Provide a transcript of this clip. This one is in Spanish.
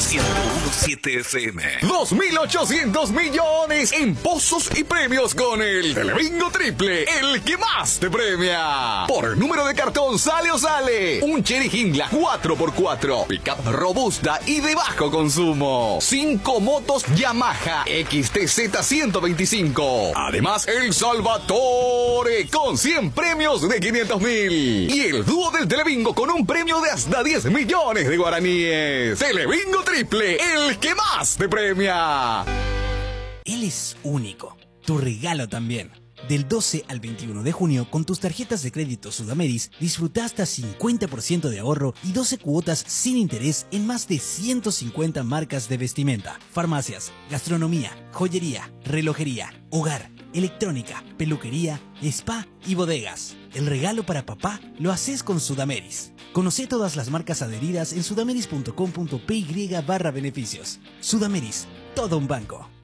101.7 FM. 2.800 millones en pozos y premios con el Telebingo Triple, el que más te premia. Por número de cartón sale o sale un Chery Hingla 4x4, pickup robusta y de bajo consumo. 5 motos Yamaha XTZ 125. Además, el Salvatore con 100 premios de 500.000. Y el dúo del Telebingo con un premio de hasta 10 millones de guaraníes. Telebingo Triple, el que más te premia. Él es único. Tu regalo también. Del 12 al 21 de junio, con tus tarjetas de crédito Sudameris, disfruta hasta 50% de ahorro y 12 cuotas sin interés en más de 150 marcas de vestimenta, farmacias, gastronomía, joyería, relojería, hogar, electrónica, peluquería, spa y bodegas. El regalo para papá lo haces con Sudameris. Conoce todas las marcas adheridas en sudameris.com.py/beneficios. Sudameris, todo un banco.